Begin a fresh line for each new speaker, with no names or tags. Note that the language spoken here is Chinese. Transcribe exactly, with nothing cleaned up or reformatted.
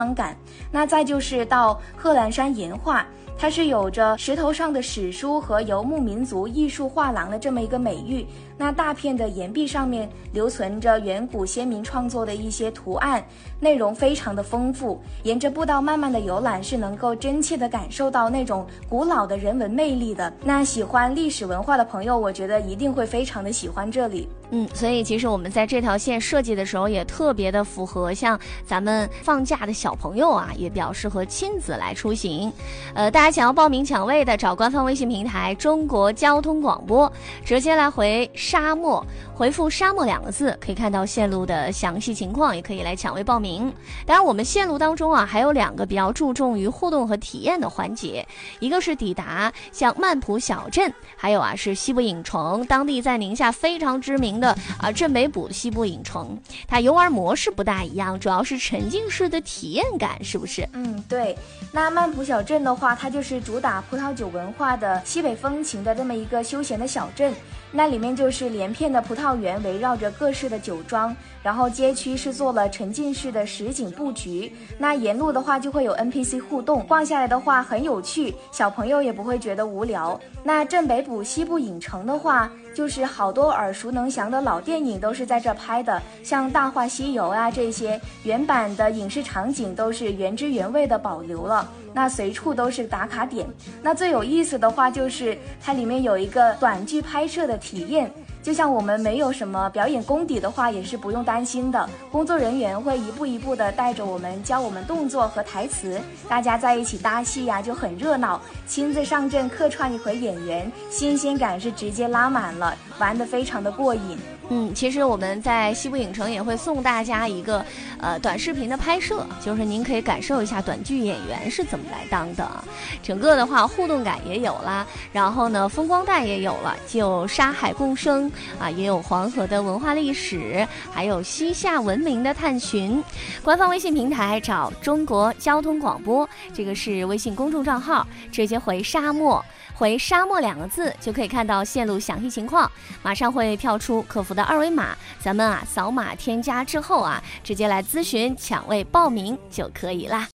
感。那再就是到贺兰山岩画，它是有着石头上的史书和游牧民族艺术画廊的这么一个美誉。那大片的岩壁上面留存着远古先民创作的一些图案，内容非常的丰富。沿着步道慢慢的游览，是能够真切的感受到那种古老的人文魅力的。那喜欢历史文化的朋友，我觉得一定会非常的喜欢这里。
嗯，所以其实我们在这条线设计的时候也特别的符合像咱们放假的小朋友啊，也比较适合亲子来出行。呃，大家想要报名抢位的，找官方微信平台中国交通广播，直接来回沙漠，回复沙漠两个字，可以看到线路的详细情况，也可以来抢位报名。当然我们线路当中啊，还有两个比较注重于互动和体验的环节，一个是抵达像曼浦小镇，还有啊是西部影城，当地在宁夏非常知名的啊镇北堡西部影城。它游玩模式不大一样，主要是沉浸式的体验感，是不是？
嗯，对。那曼浦小镇的话，它就是主打葡萄酒文化的西北风情的这么一个休闲的小镇。那里面就是连片的葡萄园，围绕着各式的酒庄，然后街区是做了沉浸式的实景布局。那沿路的话就会有 N P C 互动，逛下来的话很有趣，小朋友也不会觉得无聊。那镇北堡西部影城的话，就是好多耳熟能详的老电影都是在这拍的，像《大话西游》啊这些原版的影视场景都是原汁原味的保留了，那随处都是打卡点。那最有意思的话就是它里面有一个短剧拍摄的体验，就像我们没有什么表演功底的话也是不用担心的，工作人员会一步一步的带着我们教我们动作和台词，大家在一起搭戏呀、啊、就很热闹，亲自上阵客串一回演员，新鲜感是直接拉满了，玩得非常的过瘾。
嗯，其实我们在西部影城也会送大家一个呃短视频的拍摄，就是您可以感受一下短剧演员是怎么来当的。整个的话互动感也有啦，然后呢风光带也有了，既有沙海共生啊，也有黄河的文化历史，还有西夏文明的探寻。官方微信平台找中国交通广播，这个是微信公众账号，直接回沙漠回沙漠两个字就可以看到线路详细情况，马上会跳出客服的二维码，咱们啊扫码添加之后啊，直接来咨询抢位报名就可以啦。